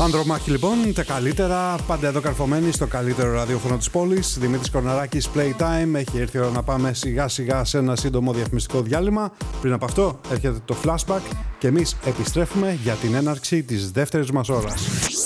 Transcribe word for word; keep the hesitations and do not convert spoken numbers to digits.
Ανδρομάχη λοιπόν, τα καλύτερα, πάντα εδώ καρφωμένοι στο καλύτερο ραδιόφωνο της πόλης. Δημήτρης Κορναράκης, Playtime. Έχει έρθει η ώρα να πάμε σιγά σιγά σε ένα σύντομο διαφημιστικό διάλειμμα. Πριν από αυτό έρχεται το flashback και εμείς επιστρέφουμε για την έναρξη της δεύτερης μας ώρας.